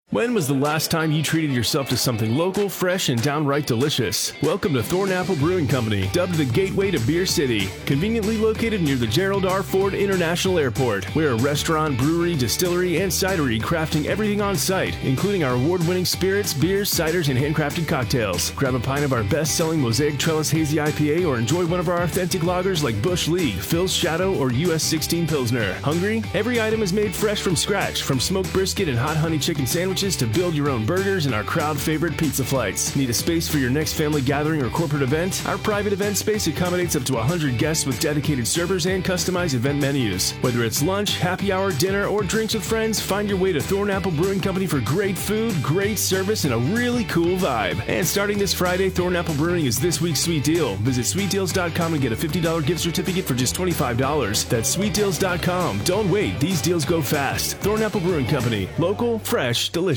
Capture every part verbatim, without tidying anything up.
When was the last time you treated yourself to something local, fresh, and downright delicious? Welcome to Thornapple Brewing Company, dubbed the Gateway to Beer City. Conveniently located near the Gerald R. Ford International Airport. We're a restaurant, brewery, distillery, and cidery crafting everything on site, including our award-winning spirits, beers, ciders, and handcrafted cocktails. Grab a pint of our best-selling Mosaic Trellis Hazy I P A or enjoy one of our authentic lagers like Busch League, Phil's Shadow, or U S sixteen Pilsner. Hungry? Every item is made fresh from scratch, from smoked brisket and hot honey chicken sandwiches to build your own burgers and our crowd favorite pizza flights. Need a space for your next family gathering or corporate event? Our private event space accommodates up to one hundred guests with dedicated servers and customized event menus. Whether it's lunch, happy hour, dinner, or drinks with friends, find your way to Thornapple Brewing Company for great food, great service, and a really cool vibe. And starting this Friday, Thornapple Brewing is this week's sweet deal. Visit sweet deals dot com and get a fifty dollars gift certificate for just twenty-five dollars. That's sweet deals dot com. Don't wait, these deals go fast. Thornapple Brewing Company. Local, fresh, delicious.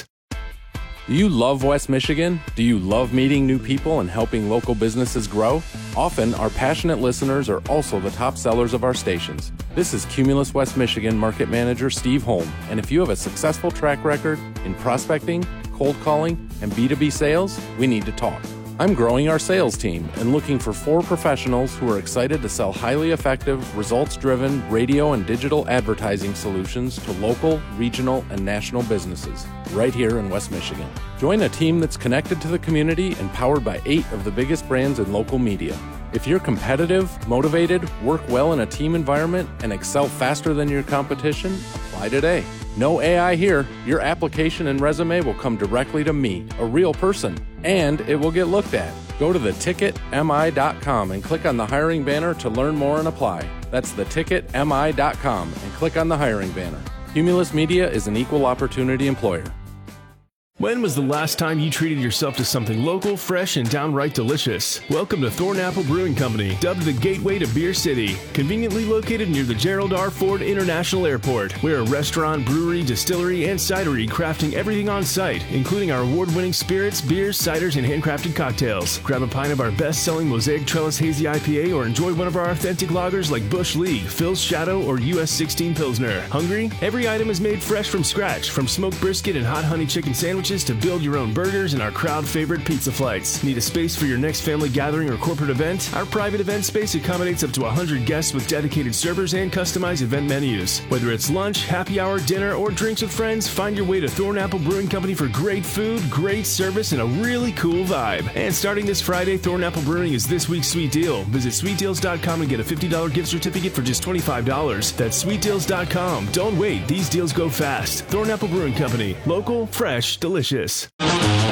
Do you love West Michigan? Do you love meeting new people and helping local businesses grow? Often, our passionate listeners are also the top sellers of our stations. This is Cumulus West Michigan Market Manager Steve Holm, and if you have a successful track record in prospecting, cold calling, and B two B sales, we need to talk. I'm growing our sales team and looking for four professionals who are excited to sell highly effective, results-driven radio and digital advertising solutions to local, regional, and national businesses right here in West Michigan. Join a team that's connected to the community and powered by eight of the biggest brands in local media. If you're competitive, motivated, work well in a team environment, and excel faster than your competition, apply today. No A I here. Your application and resume will come directly to me, a real person, and it will get looked at. Go to the ticket M I dot com and click on the hiring banner to learn more and apply. That's the ticket M I dot com and click on the hiring banner. Cumulus Media is an equal opportunity employer. When was the last time you treated yourself to something local, fresh, and downright delicious? Welcome to Thornapple Brewing Company, dubbed the Gateway to Beer City. Conveniently located near the Gerald R. Ford International Airport. We're a restaurant, brewery, distillery, and cidery crafting everything on site, including our award-winning spirits, beers, ciders, and handcrafted cocktails. Grab a pint of our best-selling Mosaic Trellis Hazy I P A or enjoy one of our authentic lagers like Busch League, Phil's Shadow, or U S sixteen Pilsner. Hungry? Every item is made fresh from scratch, from smoked brisket and hot honey chicken sandwiches to build your own burgers and our crowd favorite pizza flights. Need a space for your next family gathering or corporate event? Our private event space accommodates up to one hundred guests with dedicated servers and customized event menus. Whether it's lunch, happy hour, dinner, or drinks with friends, find your way to Thornapple Brewing Company for great food, great service, and a really cool vibe. And starting this Friday, Thornapple Brewing is this week's sweet deal. Visit sweet deals dot com and get a fifty dollars gift certificate for just twenty-five dollars. That's sweet deals dot com. Don't wait, these deals go fast. Thornapple Brewing Company. Local, fresh, delicious.